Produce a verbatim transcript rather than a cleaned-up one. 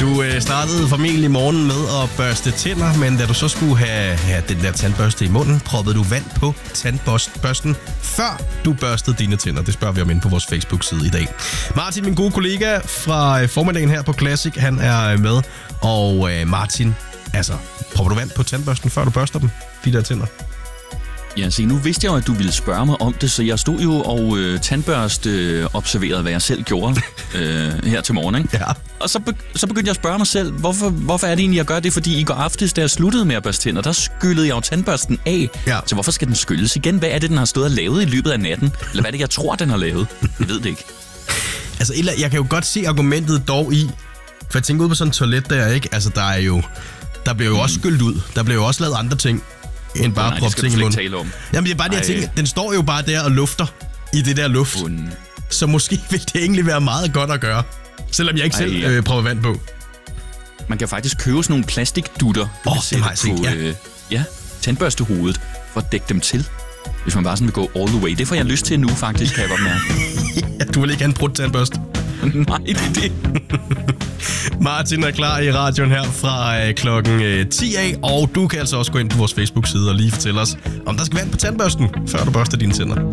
Du øh, startede formentlig morgen med at børste tænder, men da du så skulle have, have den der tandbørste i munden, proppede du vand på tandbørsten, før du børstede dine tænder. Det spørger vi om inde på vores Facebook-side i dag. Martin, min gode kollega fra formiddagen her på Classic, han er med. Og øh, Martin, altså, propper du vand på tandbørsten, før du børster dem, de der tænder? Ja, se, nu vidste jeg jo, at du ville spørge mig om det, så jeg stod jo og øh, tandbørste øh, observerede, hvad jeg selv gjorde øh, her til morgen, ikke? Ja. Og så, be- så begyndte jeg at spørge mig selv, hvorfor, hvorfor er det egentlig, jeg gør det? Fordi i går aftes, da jeg sluttede med at børste tænder, der skyllede jeg jo tandbørsten af. Ja. Så hvorfor skal den skylles igen? Hvad er det, den har stået og lavet i løbet af natten? Eller hvad er det, jeg tror, den har lavet? Jeg ved det ikke. Altså, jeg kan jo godt se argumentet dog i, for jeg tænker ud på sådan en toilet der, ikke? Altså, der er jo, der bliver jo mm. også skyllet ud. Der bliver jo også lavet andre ting, end bare oh, proppe ting i munden. Om. Jamen, det er bare det, jeg tænker. Den står jo bare der og lufter i det der luft. Uh. Så måske vil det egentlig være meget godt at gøre, selvom jeg ikke Ej, selv ja. øh, prøver vand på. Man kan faktisk købe sådan nogle plastikdutter, du oh, kan sætte på set, ja. Øh, ja, tandbørstehovedet, for at dække dem til. Hvis man bare sådan vil gå all the way. Det får jeg lyst til nu, faktisk, kan jeg godt mærke. Ja, du vil ikke have en brudt tandbørste? Nej, det er det. Martin er klar i radioen her fra øh, klokken øh, ti af, og du kan altså også gå ind på vores Facebook-side og lige fortælle os, om der skal vand på tandbørsten, før du børster dine tænder.